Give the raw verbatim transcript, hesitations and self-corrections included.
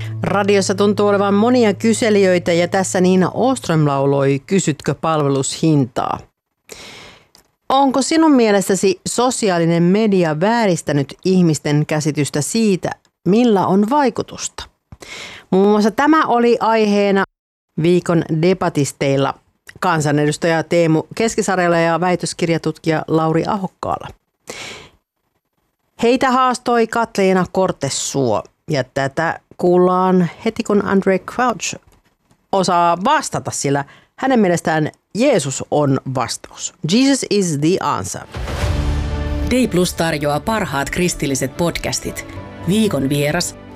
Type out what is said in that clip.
Radiossa tuntuu olevan monia kyselijöitä ja tässä Niina Åström lauloi Kysytkö palvelushintaa? Onko sinun mielestäsi sosiaalinen media vääristänyt ihmisten käsitystä siitä, millä on vaikutusta? Muun muassa tämä oli aiheena viikon debatisteilla kansanedustaja Teemu Keskisarjalla ja väitöskirjatutkija Lauri Ahokkaalla. Heitä haastoi Katleena Kortesuo ja tätä kuullaan heti kun Andre Crouch osaa vastata, sillä hänen mielestään Jeesus on vastaus. Jesus is the answer. D Plus tarjoaa parhaat kristilliset podcastit. Viikon vieras,